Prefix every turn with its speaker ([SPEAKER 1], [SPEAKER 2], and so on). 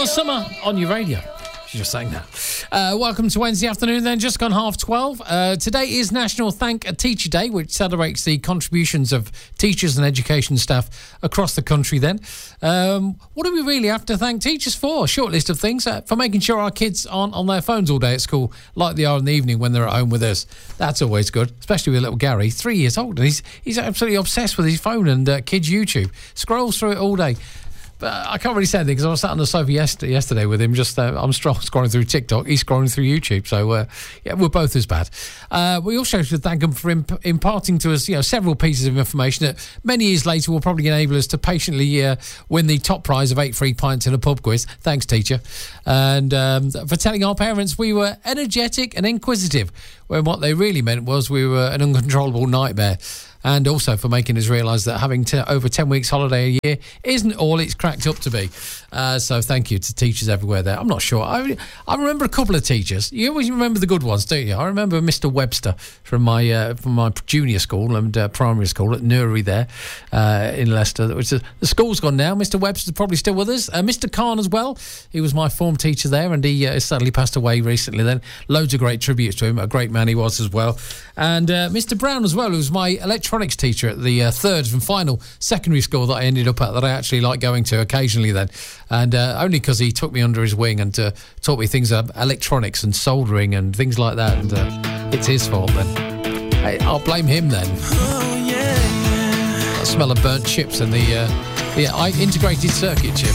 [SPEAKER 1] Summer on your radio. She's just saying that. Welcome to Wednesday afternoon then, just gone 12:30. Today is National Thank a Teacher Day, which celebrates the contributions of teachers and education staff across the country then. What do we really have to thank teachers for? Short list of things. For making sure our kids aren't on their phones all day at school like they are in the evening when they're at home with us. That's always good, especially with little Gary, 3 years old, and he's absolutely obsessed with his phone and kids' YouTube. Scrolls through it all day. But I can't really say anything because I was sat on the sofa yesterday with him. Just I'm scrolling through TikTok. He's scrolling through YouTube. So yeah, we're both as bad. We also should thank him for imparting to us, several pieces of information that many years later will probably enable us to patiently win the top prize of 8 free pints in a pub quiz. Thanks, teacher. And for telling our parents we were energetic and inquisitive, when what they really meant was we were an uncontrollable nightmare. And also for making us realise that having over 10 weeks holiday a year isn't all it's cracked up to be. So thank you to teachers everywhere there. I'm not sure. I remember a couple of teachers. You always remember the good ones, don't you? I remember Mr. Webster from my junior school and primary school at Newry there in Leicester. The school's gone now. Mr. Webster's probably still with us. Mr. Khan as well. He was my form teacher there, and he sadly passed away recently then. Loads of great tributes to him. A great man he was as well. And Mr. Brown as well, who was my electronics teacher at the third and final secondary school that I ended up at, that I actually like going to occasionally then. And only because he took me under his wing and taught me things about electronics and soldering and things like that. And it's his fault then. I'll blame him then. Oh, yeah. I smell of burnt chips and the integrated circuit chip.